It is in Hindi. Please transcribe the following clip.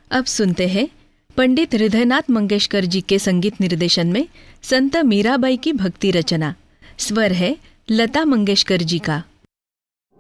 अब सुनते हैं पंडित हृदयनाथ मंगेशकर जी के संगीत निर्देशन में संत मीराबाई की भक्ति रचना। स्वर है लता मंगेशकर जी का।